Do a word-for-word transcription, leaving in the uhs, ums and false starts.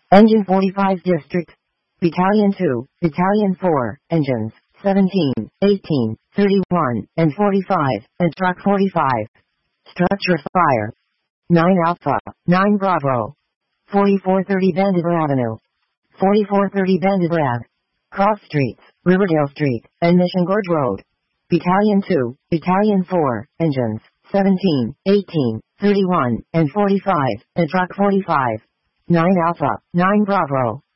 Engine forty-five District. Battalion two, Battalion four, Engines seventeen, eighteen, thirty-one, and forty-five, and Truck forty-five. Structure fire. nine Alpha, nine Bravo. forty-four thirty Vandiver Avenue. forty-four thirty Vandiver Ave. Cross Streets, Riverdale Street, and Mission Gorge Road. Battalion two, Battalion four, Engines seventeen, eighteen, thirty-one, and forty-five, and Truck forty-five. nine Alpha, nine Bravo.